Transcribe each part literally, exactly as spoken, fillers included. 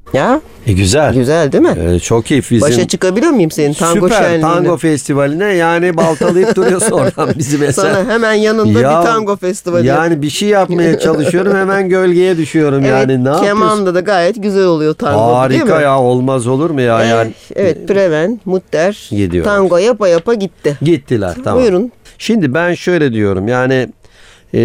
Ya E güzel. güzel değil mi? E, çok iyi. Bizim Başa çıkabiliyor muyum senin tango süper şenliğine? tango festivaline yani baltalayıp duruyorsun oradan bizi mesela. Sana hemen yanında Ya, bir tango festivali. Yani bir şey yapmaya çalışıyorum hemen gölgeye düşüyorum Evet, yani ne yapıyorsun? kemanda da gayet güzel oluyor tango, değil mi? Harika ya, olmaz olur mu ya Eh, yani. evet, Preven, Mutter Gidiyorlar. tango yapa yapa gitti. Gittiler tamam. Buyurun. Şimdi ben şöyle diyorum yani e,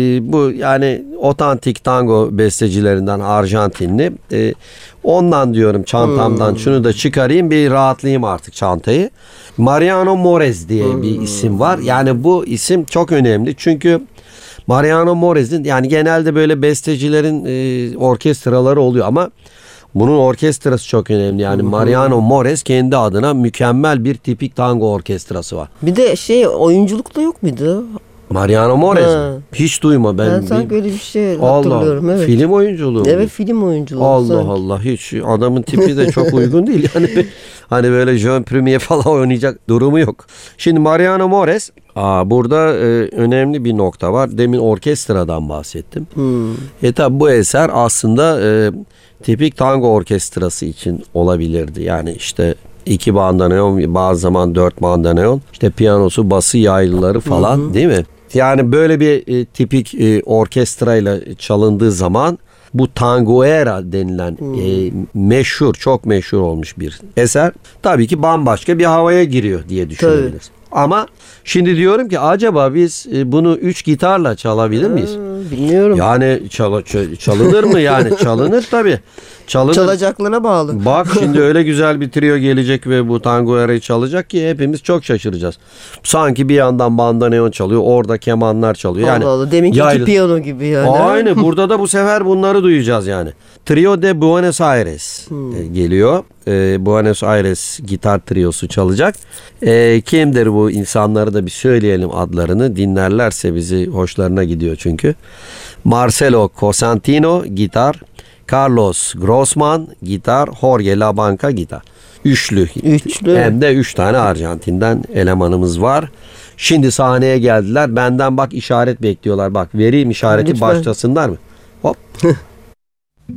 bu yani otantik tango bestecilerinden Arjantinli e, ondan diyorum çantamdan Hmm. şunu da çıkarayım bir rahatlayayım artık çantayı. Mariano Morez diye Hmm. bir isim var. Yani bu isim çok önemli çünkü Mariano Morez'in yani genelde böyle bestecilerin e, orkestraları oluyor ama bunun orkestrası çok önemli. Yani Mariano Morez kendi adına mükemmel bir tipik tango orkestrası var. Bir de şey oyunculukta yok muydu? Mariano Morez Ha. mi? Hiç duyma ben. Ben bir- sanki öyle bir şey Allah, hatırlıyorum. Evet. film oyunculuğu mu? Evet, film oyunculuğu. Allah sanki. Allah, hiç adamın tipi de çok uygun değil yani hani böyle Jean Premier falan oynayacak durumu yok. Şimdi Mariano Morez, aa, burada e, önemli bir nokta var. Demin orkestradan bahsettim. Hmm. E tabi bu eser aslında e, tipik tango orkestrası için olabilirdi. Yani işte iki bandoneon, bazı zaman dört bandoneon, işte piyanosu, bası, yaylıları falan, hı hı, değil mi? Yani böyle bir e, tipik e, orkestrayla çalındığı zaman bu tangoera denilen Hmm. e, meşhur, çok meşhur olmuş bir eser tabii ki bambaşka bir havaya giriyor diye düşünebiliriz. Ama şimdi diyorum ki acaba biz e, bunu üç gitarla çalabilir miyiz? Ha, bilmiyorum. Yani çal, ç- çalınır mı yani? Çalınır tabii. Çalınır. Çalacaklarına bağlı. Bak şimdi öyle güzel bir trio gelecek ve bu tangoera'yı çalacak ki hepimiz çok şaşıracağız. Sanki bir yandan bandoneon çalıyor, orada kemanlar çalıyor. Yani Allah Allah. Deminki yaylı- iki piyano gibi yani. Aynı. Burada da bu sefer bunları duyacağız yani. Trio de Buenos Aires e, geliyor. E, Buenos Aires gitar triosu çalacak. E, kimdir bu insanları da bir söyleyelim adlarını. Dinlerlerse bizi hoşlarına gidiyor çünkü. Marcelo Cosentino gitar. Carlos Grossman gitar. Jorge Labanca gitar. Üçlü. Üçlü. Hem de üç tane Arjantin'den elemanımız var. Şimdi sahneye geldiler. Benden bak işaret bekliyorlar. Bak vereyim işareti, Lütfen. başlasınlar mı? Hop.